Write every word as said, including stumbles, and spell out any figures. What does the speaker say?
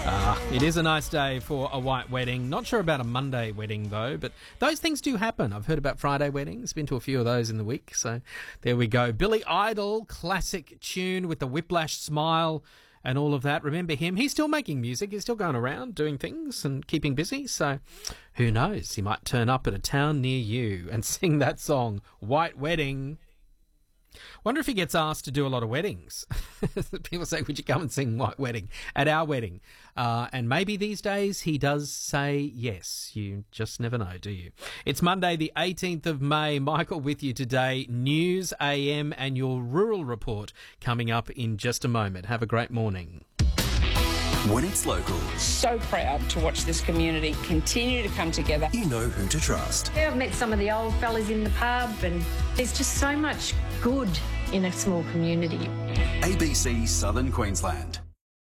Ah, it is a nice day for a white wedding. Not sure about a Monday wedding, though, but those things do happen. I've heard about Friday weddings, been to a few of those in the week, so there we go. Billy Idol, classic tune with the whiplash smile and all of that. Remember him? He's still making music. He's still going around doing things and keeping busy, so who knows? He might turn up at a town near you and sing that song, White Wedding. Wonder if he gets asked to do a lot of weddings. People say, would you come and sing White Wedding at our wedding? Uh, and maybe these days he does say yes. You just never know, do you? It's Monday the eighteenth of May. Michael with you today. News A M and your rural report coming up in just a moment. Have a great morning. When it's local, So proud to watch this community continue to come together. you know who to trust. Yeah, I've met some of the old fellas in the pub, and there's just so much good in a small community. A B C Southern Queensland.